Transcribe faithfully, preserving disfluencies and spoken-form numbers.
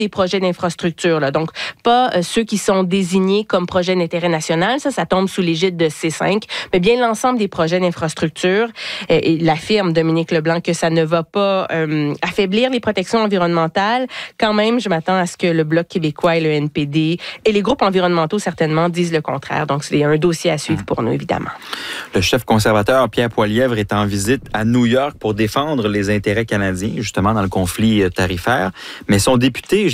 des projets d'infrastructure, là. Donc, pas euh, ceux qui sont désignés comme projets d'intérêt national. Ça, ça tombe sous l'égide de C cinq, mais bien l'ensemble des projets d'infrastructure. Euh, il affirme, Dominique Leblanc, que ça ne va pas euh, affaiblir les protections environnementales. Quand même, je m'attends à ce que le Bloc québécois et le N P D et les groupes environnementaux, certainement, disent le contraire. Donc, c'est un dossier à suivre pour nous, évidemment. Le chef conservateur Pierre Poilievre est en visite à New York pour défendre les intérêts canadiens, justement, dans le conflit tarifaire. Mais son député